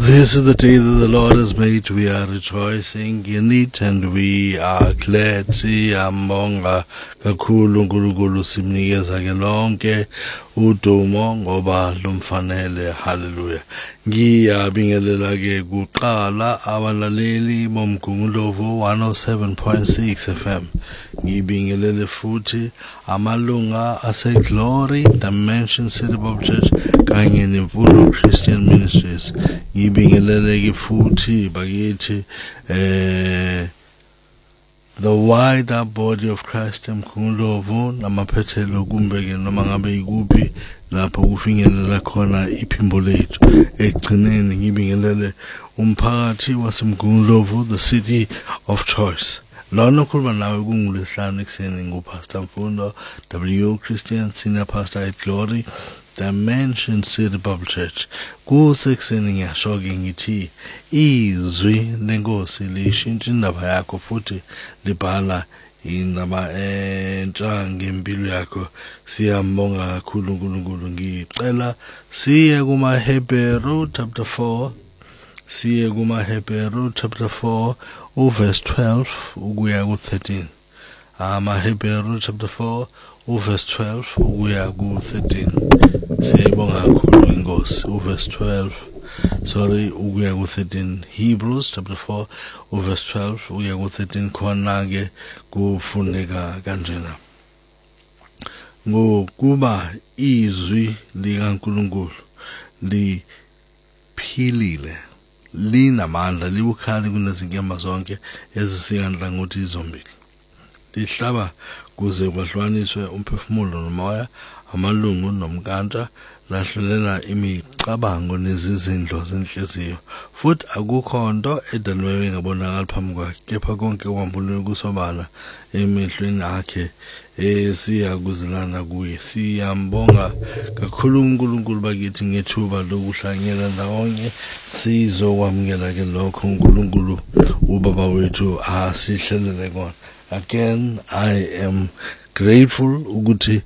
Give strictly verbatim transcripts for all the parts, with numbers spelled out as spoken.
This is the day that the Lord has made. We are rejoicing in it and we are glad. Siyambonga kakhulu uNkulunkulu, simnikeza ke lonke udumo ngoba lumfanele. Hallelujah. Ngiyabingelela ke kuqala abalaleli bomgungundlovu one oh seven point six F M. Ngibingelele futhi amalunga ase Glory Dimension City Bible Church kanye nemfundo Christian Ministries. Ngibingelele ke futhi bakithi eh the wider body of Christ emkhuluvu namaphethelo kumbe ke noma ngabe ikuphi lapho kufinyelela khona iphimbo lethu. Egcineni ngibingelele umphakathi wasemkhuluvu, the city of choice. Lona khuluma nawe kungulesihlanu ekseni ngupastor Mfundo W Christian Senior Pastor at Glory Dimension City Bible Church. Kusekseni ngiyasho ke ngithi izwi lenkosi lishintsha indaba yakho futhi libhala indaba entsha ngempilo yakho. Siyambonga kakhulu uNkulunkulu. Ngicela siye kuma Hebrew chapter four, siye kuma Hebrew chapter four verse twelve ukuya ku thirteen. Ama Hebrew chapter four verse twelve ukuya ku thirteen. Siyabonga kakhulu inkosi. Verse twelve, sorry, ukuya ku thirteen. Hebrews chapter four verse twelve ukuya ku thirteen khona ke kufundeka kanjena. Ngokuba izwi likaNkulunkulu liphilile, linamandla, libukhali kunezinkemba zonke ezisingandla ngothi izombili. Lihlaba kuze kwahlukaniswe umphefumulo nomoya, amalungu nomkantsa, lahlulela imicabango nezizindlo zenhliziyo. Futhi akukho nto edalwe engabonakali phambi kwakhe, kepha konke kwambulwe kusobala emehlweni akhe esiya kuzilana kuye. Siyambonga kakhulu uNkulunkulu bakithi ngethuba lokuhlanganyela ndawonye sizokwamukela ke lokho uNkulunkulu ubaba wethu asihlelele kona. Again, I am grateful ukuthi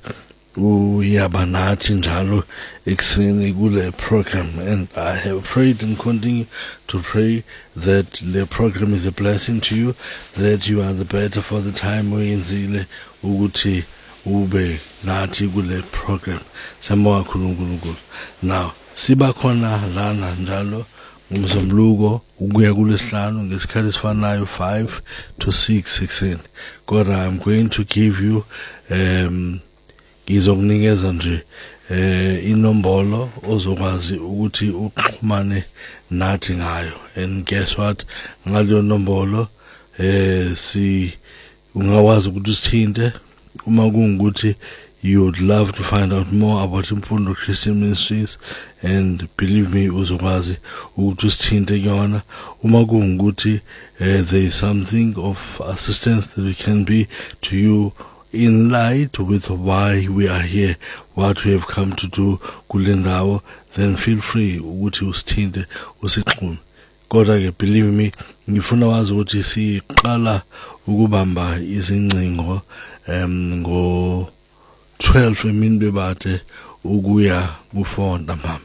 uyabanathi njalo ekseni kule program, and I have prayed and continue to pray that the program is a blessing to you, that you are the better for the time uyenzile ukuthi ube nathi kule program. Siyambonga kakhulu uNkulunkulu. Now siba khona lana njalo umsombuluko ukuya kulesihlanu ngesikhathi esifanayo five to six ekseni. Kodwa I'm going to give you um ngizokunikeza nje eh inombolo ozokwazi ukuthi uxhumane nathi ngayo, and guess what, ngaleyo nombolo eh si ungawazi ukuthi usithinte uma kungukuthi you would love to find out more about Mfundo Christian Ministries, and believe me uzokwazi ukuthi usithinte kuyona. Uma kungukuthi uh, there is something of assistance that we can be to you in light with why we are here, what we have come to do kule ndawo, then feel free ukuthi usithinte usixhume. Kodwa ke believe me, ngifuna wazi ukuthi siqala ukubamba izingcingo um ngo twelve emini bebade ukuya ku four ntambama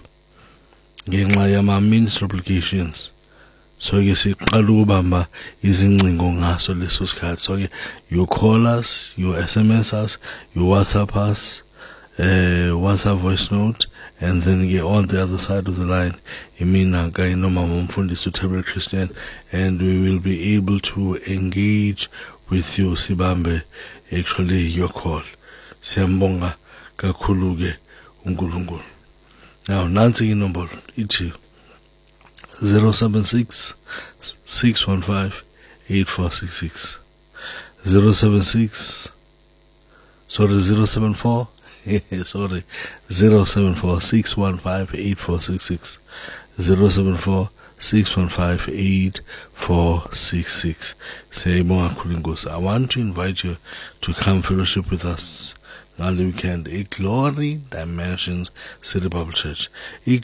ngenxa yama ministry obligations. So ke siqala ukubamba izingcingo ngaso leso sikhathi. So ke you call us, you S M S us, you WhatsApp us, uh, WhatsApp voice note, and then get on the other side of the line imina kanye nomama Mfundisi uThembile Christian, and we will be able to engage with you. Sibambe actually your call. Siyambonga kakhulu ke uNkulunkulu. Now nansi inombolo ithi zero seven six six one five eight four six six. zero seven six sorry zero seven four sorry zero seven four six one five eight four six six. zero seven four six one five eight four six six. Siyabonga kakhulu inkosi. I want to invite you to come fellowship with us on the weekend at Glory Dimensions City Bible Church.